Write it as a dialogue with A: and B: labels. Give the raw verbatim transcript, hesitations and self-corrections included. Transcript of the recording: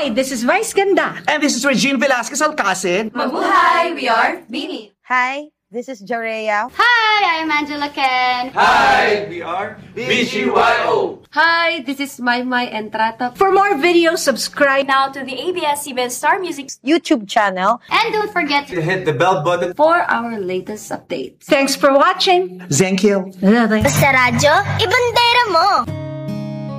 A: Hi, this is Vice Ganda.
B: And this is Regine Velasquez Alcacid.
C: Mabuhay! We are Beanie.
D: Hi, this is Jorea.
C: Hi, I'm Angela Ken.
E: Hi, we are B G Y O.
F: Hi, this is Maymay Entrata.
A: For more videos, subscribe
C: Now to the A B S C B S Star Music.
D: YouTube channel.
C: And don't forget to
E: Hit the bell button.
F: For our latest updates.
A: Thanks for watching.
B: Thank you.
A: Bye-bye.
G: Sa radyo, ibandera mo!